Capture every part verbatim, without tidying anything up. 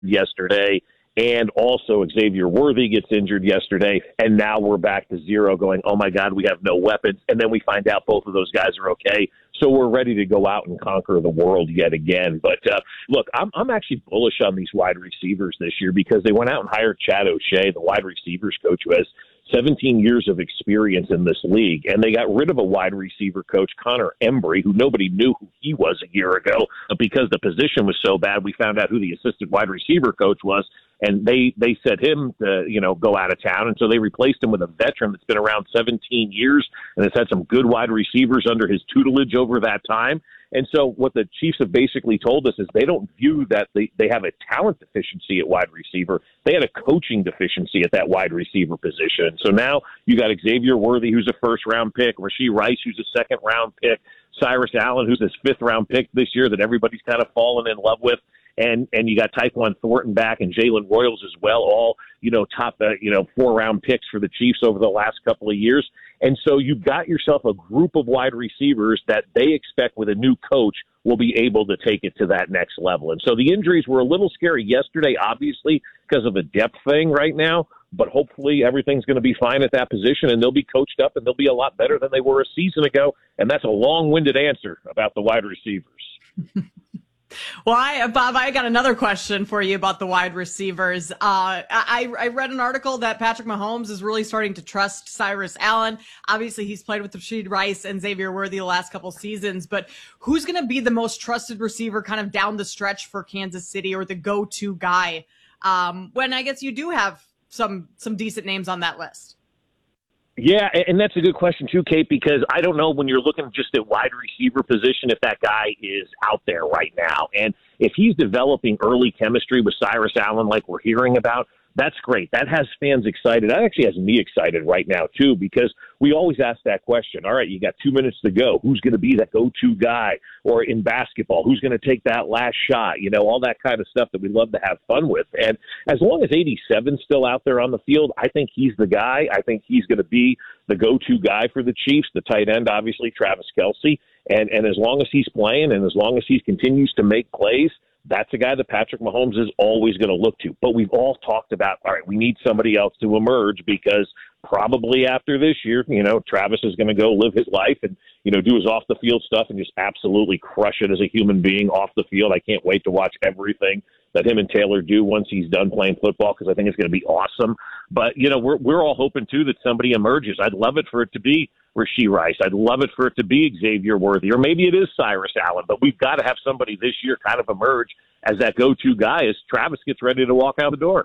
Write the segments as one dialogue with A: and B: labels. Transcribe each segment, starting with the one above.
A: yesterday. And also Xavier Worthy gets injured yesterday, and now we're back to zero going, oh, my God, we have no weapons. And then we find out both of those guys are okay, so we're ready to go out and conquer the world yet again. But, uh, look, I'm, I'm actually bullish on these wide receivers this year because they went out and hired Chad O'Shea, the wide receivers coach who has seventeen years of experience in this league, and they got rid of a wide receiver coach, Connor Embry, who nobody knew who he was a year ago. But because the position was so bad, we found out who the assistant wide receiver coach was, and they, they set him to, you know, go out of town. And so they replaced him with a veteran that's been around seventeen years and has had some good wide receivers under his tutelage over that time. And so what the Chiefs have basically told us is they don't view that they, they have a talent deficiency at wide receiver. They had a coaching deficiency at that wide receiver position. So now you got Xavier Worthy, who's a first-round pick, Rashee Rice, who's a second-round pick, Cyrus Allen, who's his fifth-round pick this year that everybody's kind of fallen in love with. And and you got Tyquan Thornton back and Jalen Royals as well, all, you know, top, uh, you know, four-round picks for the Chiefs over the last couple of years. And so you've got yourself a group of wide receivers that they expect with a new coach will be able to take it to that next level. And so the injuries were a little scary yesterday, obviously, because of a depth thing right now. But hopefully everything's going to be fine at that position, and they'll be coached up, and they'll be a lot better than they were a season ago. And that's a long-winded answer about the wide receivers.
B: Well, I, Bob, I got another question for you about the wide receivers. Uh, I, I read an article that Patrick Mahomes is really starting to trust Cyrus Allen. Obviously, he's played with Rashee Rice and Xavier Worthy the last couple seasons, but who's going to be the most trusted receiver kind of down the stretch for Kansas City, or the go-to guy um, when I guess you do have some some decent names on that list?
A: Yeah, and that's a good question too, Kate, because I don't know when you're looking just at wide receiver position if that guy is out there right now. And if he's developing early chemistry with Cyrus Allen like we're hearing about, that's great. That has fans excited. That actually has me excited right now, too, because we always ask that question. All right, you got two minutes to go. Who's going to be that go-to guy? Or in basketball, who's going to take that last shot? You know, all that kind of stuff that we love to have fun with. And as long as eighty-seven's still out there on the field, I think he's the guy. I think he's going to be the go-to guy for the Chiefs. The tight end, obviously, Travis Kelce. And, and as long as he's playing and as long as he continues to make plays, that's a guy that Patrick Mahomes is always going to look to. But we've all talked about, all right, we need somebody else to emerge because probably after this year, you know, Travis is going to go live his life and, you know, do his off-the-field stuff and just absolutely crush it as a human being off the field. I can't wait to watch everything that him and Taylor do once he's done playing football because I think it's going to be awesome. But, you know, we're we're all hoping, too, that somebody emerges. I'd love it for it to be Rashee Rice. I'd love it for it to be Xavier Worthy, or maybe it is Cyrus Allen. But we've got to have somebody this year kind of emerge as that go-to guy as Travis gets ready to walk out the door.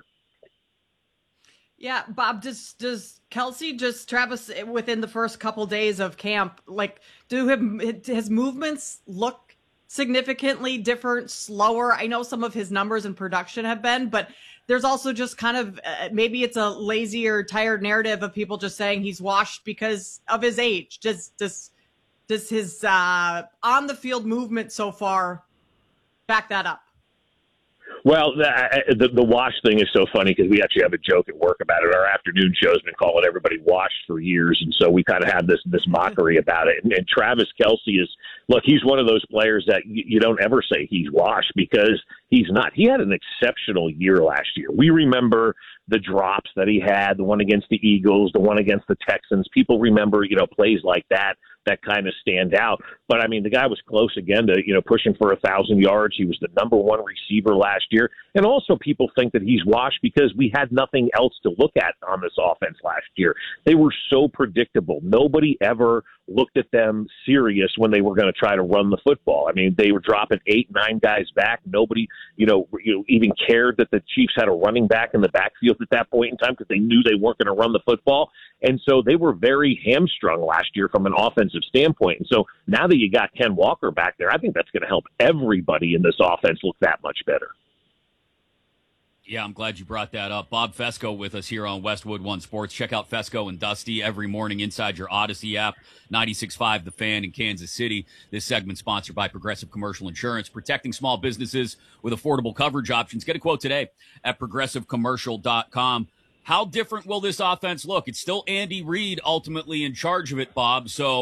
B: Yeah, Bob, does does Kelce just Travis within the first couple days of camp, like, do him, his movements look significantly different, slower? I know some of his numbers and production have been, but there's also just kind of uh, maybe it's a lazy or tired narrative of people just saying he's washed because of his age. Does does does his uh, on the field movement so far back that up?
A: Well, the, the, the wash thing is so funny because we actually have a joke at work about it. Our afternoon show's been calling everybody washed for years, and so we kind of had this this mockery about it. And, and Travis Kelce is, look, he's one of those players that you, you don't ever say he's washed because he's not. He had an exceptional year last year. We remember the drops that he had, the one against the Eagles, the one against the Texans. People remember, you know, plays like that that kind of stand out. But, I mean, the guy was close again to, you know, pushing for a thousand yards. He was the number one receiver last year. And also people think that he's washed because we had nothing else to look at on this offense last year. They were so predictable. Nobody ever looked at them serious when they were going to try to run the football. I mean, they were dropping eight, nine guys back. Nobody, you know, you know even cared that the Chiefs had a running back in the backfield at that point in time because they knew they weren't going to run the football. And so they were very hamstrung last year from an offensive standpoint. And so now that you got Ken Walker back there, I think that's going to help everybody in this offense look that much better.
C: Yeah, I'm glad you brought that up. Bob Fesco with us here on Westwood One Sports. Check out Fesco and Dusty every morning inside your Odyssey app, ninety-six point five The Fan in Kansas City. This segment sponsored by Progressive Commercial Insurance, protecting small businesses with affordable coverage options. Get a quote today at progressive commercial dot com. How different will this offense look? It's still Andy Reid ultimately in charge of it, Bob. So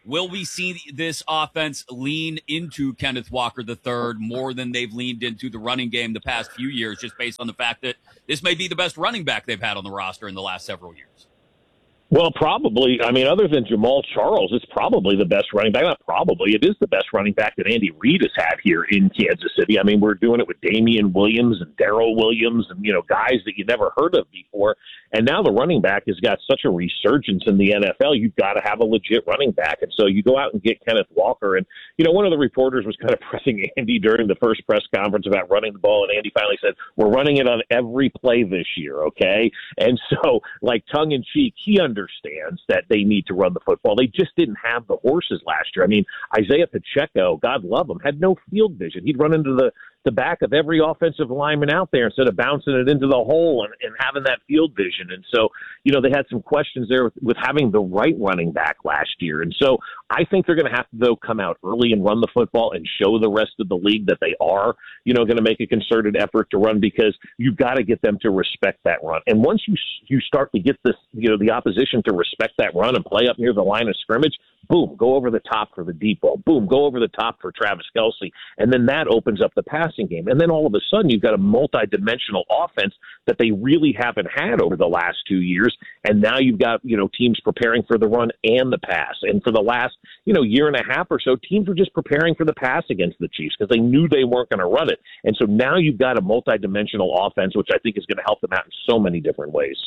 C: Will we see this offense lean into Kenneth Walker the third more than they've leaned into the running game the past few years, just based on the fact that this may be the best running back they've had on the roster in the last several years?
A: Well, probably. I mean, other than Jamal Charles, it's probably the best running back. Not probably. It is the best running back that Andy Reid has had here in Kansas City. I mean, we're doing it with Damian Williams and Darrell Williams and, you know, guys that you never heard of before. And now the running back has got such a resurgence in the N F L. You've got to have a legit running back. And so you go out and get Kenneth Walker. And, you know, one of the reporters was kind of pressing Andy during the first press conference about running the ball. And Andy finally said, we're running it on every play this year, okay? And so, like, tongue in cheek, he understands that they need to run the football. They just didn't have the horses last year. I mean, Isaiah Pacheco, God love him, had no field vision. He'd run into the the back of every offensive lineman out there instead of bouncing it into the hole and, and having that field vision. And so, you know, they had some questions there with, with having the right running back last year. And so I think they're going to have to, though, come out early and run the football and show the rest of the league that they are, you know, going to make a concerted effort to run, because you've got to get them to respect that run. And once you you start to get this, you know, the opposition to respect that run and play up near the line of scrimmage, boom, go over the top for the deep ball. Boom, go over the top for Travis Kelce. And then that opens up the passing game. And then all of a sudden you've got a multi-dimensional offense that they really haven't had over the last two years. And now you've got, you know, teams preparing for the run and the pass. And for the last, you know, year and a half or so, teams were just preparing for the pass against the Chiefs because they knew they weren't going to run it. And so now you've got a multi-dimensional offense, which I think is going to help them out in so many different ways.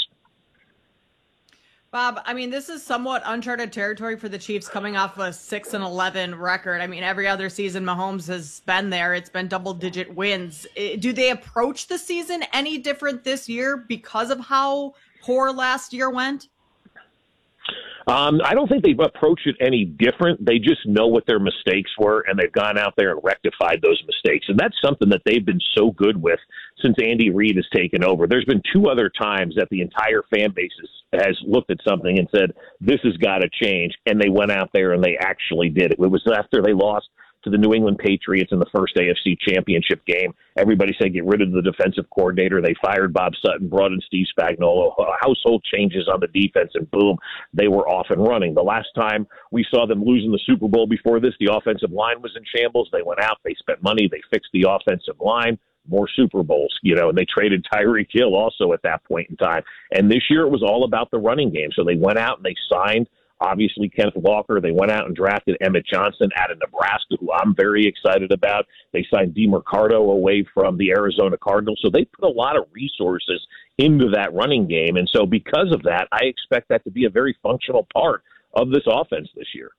B: Bob, I mean, this is somewhat uncharted territory for the Chiefs coming off a six and eleven record. I mean, every other season Mahomes has been there. It's been double-digit wins. Do they approach the season any different this year because of how poor last year went?
A: Um, I don't think they've approached it any different. They just know what their mistakes were, and they've gone out there and rectified those mistakes. And that's something that they've been so good with since Andy Reid has taken over. There's been two other times that the entire fan base has, has looked at something and said, this has got to change, and they went out there and they actually did it. It was after they lost to the New England Patriots in the first A F C Championship game. Everybody said get rid of the defensive coordinator. They fired Bob Sutton, brought in Steve Spagnuolo, household changes on the defense, and boom, they were off and running. The last time we saw them losing the Super Bowl before this, the offensive line was in shambles. They went out, they spent money, they fixed the offensive line. More Super Bowls, you know, and they traded Tyreek Hill also at that point in time. And this year it was all about the running game. So they went out and they signed, obviously, Kenneth Walker. They went out and drafted Emmett Johnson out of Nebraska, who I'm very excited about. They signed DeMarcado away from the Arizona Cardinals. So they put a lot of resources into that running game. And so because of that, I expect that to be a very functional part of this offense this year.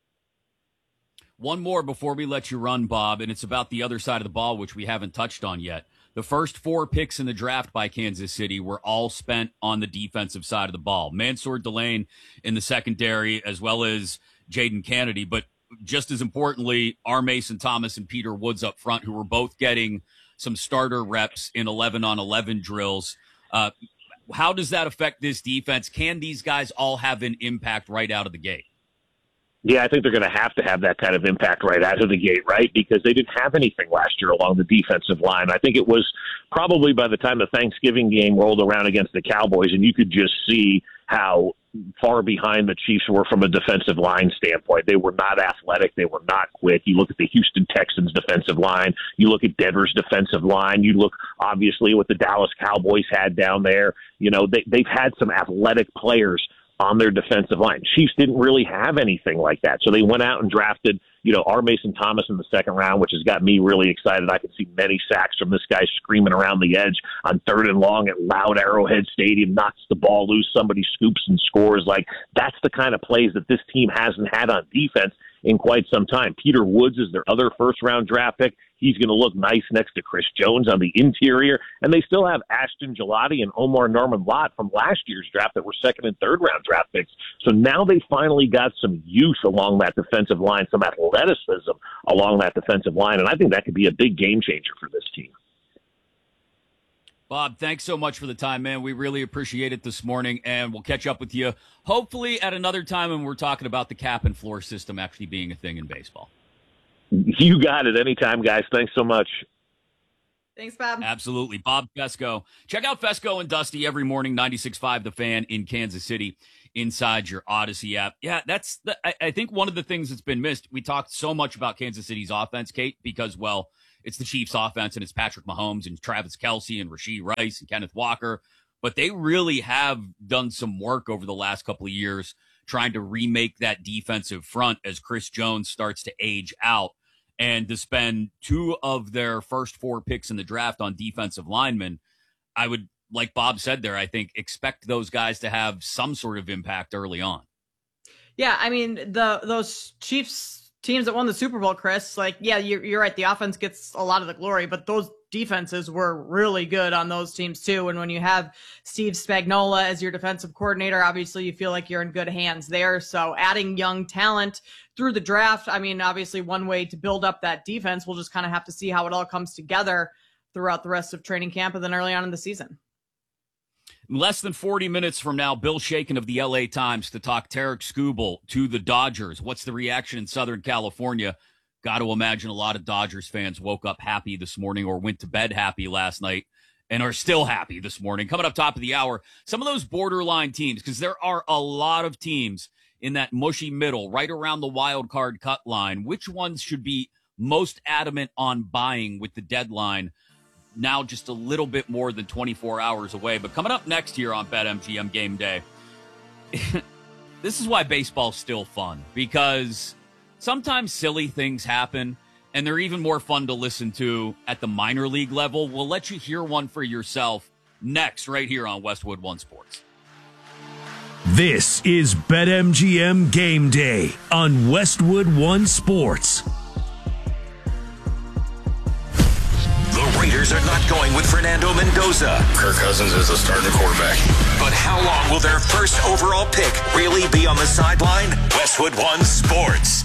C: One more before we let you run, Bob, and it's about the other side of the ball, which we haven't touched on yet. The first four picks in the draft by Kansas City were all spent on the defensive side of the ball. Mansour Delane in the secondary, as well as Jaden Kennedy. But just as importantly, R. Mason Thomas and Peter Woods up front, who were both getting some starter reps in eleven on eleven drills. Uh, how does that affect this defense? Can these guys all have an impact right out of the gate?
A: Yeah, I think they're going to have to have that kind of impact right out of the gate, right? Because they didn't have anything last year along the defensive line. I think it was probably by the time the Thanksgiving game rolled around against the Cowboys, and you could just see how far behind the Chiefs were from a defensive line standpoint. They were not athletic. They were not quick. You look at the Houston Texans defensive line. You look at Denver's defensive line. You look, obviously, what the Dallas Cowboys had down there. You know, they, they've had some athletic players on their defensive line. Chiefs didn't really have anything like that. So they went out and drafted, you know, R. Mason Thomas in the second round, which has got me really excited. I can see many sacks from this guy screaming around the edge on third and long at loud Arrowhead Stadium, knocks the ball loose, somebody scoops and scores. Like, that's the kind of plays that this team hasn't had on defense in quite some time. Peter Woods is their other first-round draft pick. He's going to look nice next to Chris Jones on the interior. And they still have Ashton Gelati and Omar Norman-Lott from last year's draft that were second and third round draft picks. So now they finally got some youth along that defensive line, some athleticism along that defensive line. And I think that could be a big game changer for this team.
C: Bob, thanks so much for the time, man. We really appreciate it this morning, and we'll catch up with you hopefully at another time when we're talking about the cap and floor system actually being a thing in baseball.
A: You got it. Anytime, guys. Thanks so much.
B: Thanks, Bob.
C: Absolutely. Bob Fescoe. Check out Fescoe and Dusty every morning, ninety-six point five The Fan in Kansas City. inside your Odyssey app. Yeah, that's the, I, I think one of the things that's been missed. We talked so much about Kansas City's offense, Kate, because, well, it's the Chiefs offense and it's Patrick Mahomes and Travis Kelce and Rashee Rice and Kenneth Walker. But they really have done some work over the last couple of years trying to remake that defensive front as Chris Jones starts to age out, and to spend two of their first four picks in the draft on defensive linemen. I would, like Bob said there, I think expect those guys to have some sort of impact early on.
B: Yeah, I mean, the those Chiefs teams that won the Super Bowl, Chris, like, yeah, you're, you're right. The offense gets a lot of the glory, but those defenses were really good on those teams too. And when you have Steve Spagnuolo as your defensive coordinator, obviously you feel like you're in good hands there. So adding young talent through the draft, I mean, obviously one way to build up that defense, we'll just kind of have to see how it all comes together throughout the rest of training camp and then early on in the season.
C: Less than forty minutes from now, Bill Shaken of the L A Times to talk Tarek Skubal to the Dodgers. What's the reaction in Southern California? Got to imagine a lot of Dodgers fans woke up happy this morning or went to bed happy last night and are still happy this morning. Coming up top of the hour, some of those borderline teams, because there are a lot of teams in that mushy middle, right around the wild card cut line. Which ones should be most adamant on buying with the deadline now just a little bit more than twenty-four hours away? But coming up next here on BetMGM Game Day, this is why baseball's still fun, because sometimes silly things happen, and they're even more fun to listen to at the minor league level. We'll let you hear one for yourself next, right here on Westwood One Sports.
D: This is BetMGM Game Day on Westwood One Sports.
E: The Raiders are not going with Fernando Mendoza.
F: Kirk Cousins is the starting quarterback.
E: But how long will their first overall pick really be on the sideline? Westwood One Sports.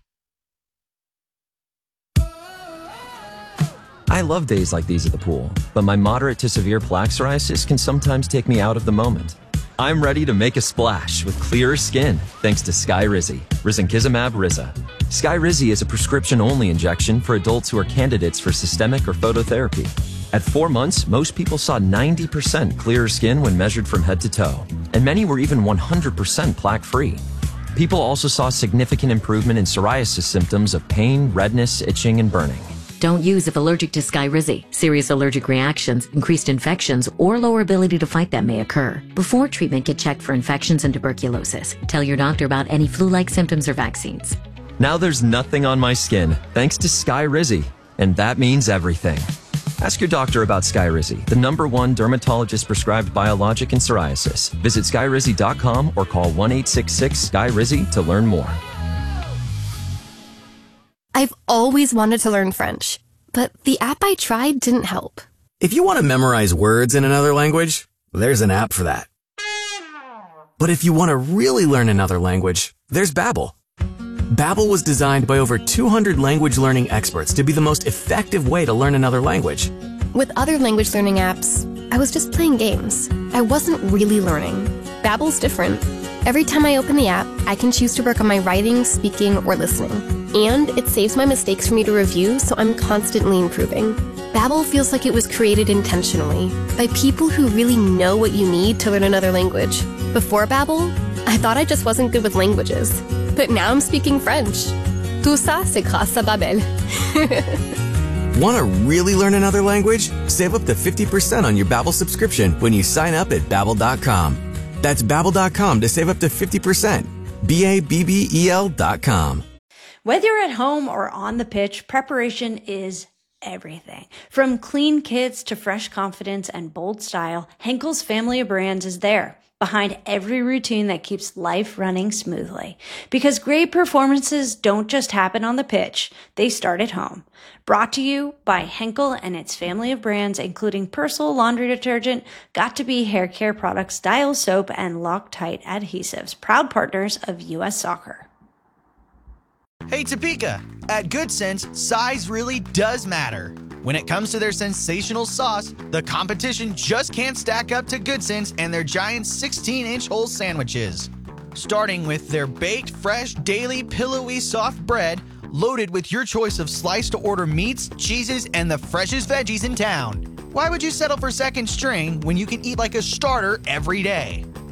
G: I love days like these at the pool, but my moderate to severe plaque psoriasis can sometimes take me out of the moment. I'm ready to make a splash with clearer skin thanks to Skyrizi, risankizumab Riza. Skyrizi is a prescription-only injection for adults who are candidates for systemic or phototherapy. At four months, most people saw ninety percent clearer skin when measured from head to toe, and many were even one hundred percent plaque-free. People also saw significant improvement in psoriasis symptoms of pain, redness, itching, and burning.
H: Don't use if allergic to Skyrizi. Serious allergic reactions, increased infections, or lower ability to fight them may occur. Before treatment, get checked for infections and tuberculosis. Tell your doctor about any flu-like symptoms or vaccines.
G: Now there's nothing on my skin thanks to Skyrizi, and that means everything. Ask your doctor about Skyrizi, the number one dermatologist-prescribed biologic in psoriasis. Visit Skyrizi dot com or call one eight six six Skyrizi to learn more.
I: I've always wanted to learn French, but the app I tried didn't help.
J: If you want to memorize words in another language, there's an app for that. But if you want to really learn another language, there's Babbel. Babbel was designed by over two hundred language learning experts to be the most effective way to learn another language.
I: With other language learning apps, I was just playing games. I wasn't really learning. Babbel's different. Every time I open the app, I can choose to work on my writing, speaking, or listening. And it saves my mistakes for me to review, so I'm constantly improving. Babbel feels like it was created intentionally by people who really know what you need to learn another language. Before Babbel, I thought I just wasn't good with languages. But now I'm speaking French. Tout ça, c'est grâce à Babbel.
J: Want to really learn another language? Save up to fifty percent on your Babbel subscription when you sign up at Babbel dot com. That's Babbel dot com to save up to fifty percent. B A B B E L dot com.
K: Whether you're at home or on the pitch, preparation is everything. From clean kits to fresh confidence and bold style, Henkel's family of brands is there, behind every routine that keeps life running smoothly. Because great performances don't just happen on the pitch, they start at home. Brought to you by Henkel and its family of brands, including Persil laundry detergent, Got2b hair care products, Dial soap, and Loctite adhesives, proud partners of U S Soccer.
L: Hey Topeka, at Good Sense, size really does matter. When it comes to their sensational sauce, the competition just can't stack up to Good Sense and their giant sixteen inch whole sandwiches. Starting with their baked, fresh, daily, pillowy, soft bread, loaded with your choice of sliced-to-order meats, cheeses, and the freshest veggies in town. Why would you settle for second string when you can eat like a starter every day?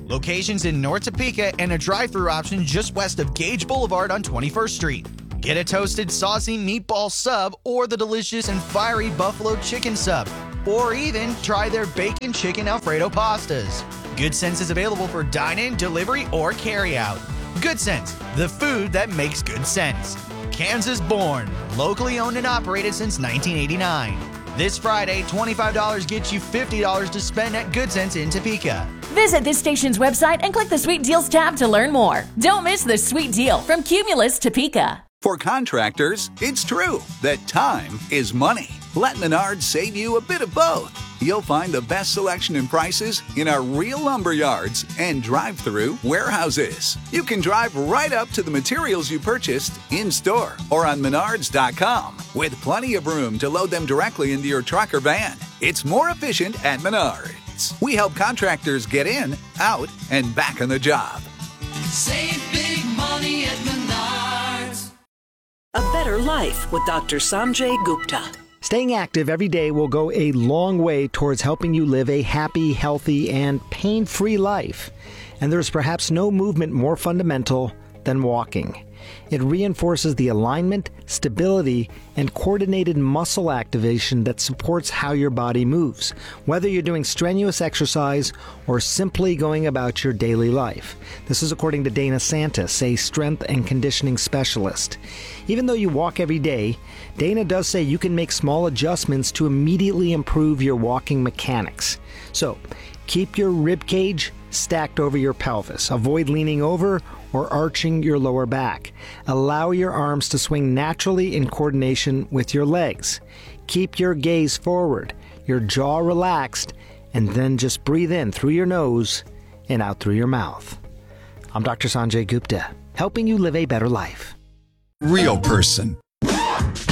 L: Locations in North Topeka and a drive-thru option just west of Gage Boulevard on twenty-first Street. Get a toasted saucy meatball sub or the delicious and fiery buffalo chicken sub. Or even try their bacon chicken Alfredo pastas. Good Sense is available for dine-in, delivery, or carry-out. Good Sense, the food that makes good sense. Kansas born, locally owned and operated since nineteen eighty-nine. This Friday, twenty-five dollars gets you fifty dollars to spend at Good Sense in Topeka.
M: Visit this station's website and click the Sweet Deals tab to learn more. Don't miss the sweet deal from Cumulus Topeka.
N: For contractors, it's true that time is money. Let Menards save you a bit of both. You'll find the best selection and prices in our real lumber yards and drive-through warehouses. You can drive right up to the materials you purchased in-store or on menards dot com with plenty of room to load them directly into your truck or van. It's more efficient at Menards. We help contractors get in, out, and back on the job.
O: Save big money at Menards.
P: A better life with Doctor Sanjay Gupta.
Q: Staying active every day will go a long way towards helping you live a happy, healthy, and pain-free life. And there's perhaps no movement more fundamental than walking. It reinforces the alignment, stability, and coordinated muscle activation that supports how your body moves, whether you're doing strenuous exercise or simply going about your daily life. This is according to Dana Santis, a strength and conditioning specialist. Even though you walk every day, Dana does say you can make small adjustments to immediately improve your walking mechanics. So, keep your rib cage stacked over your pelvis. Avoid leaning over or arching your lower back. Allow your arms to swing naturally in coordination with your legs. Keep your gaze forward, your jaw relaxed, and then just breathe in through your nose and out through your mouth. I'm Doctor Sanjay Gupta, helping you live a better life.
R: Real person.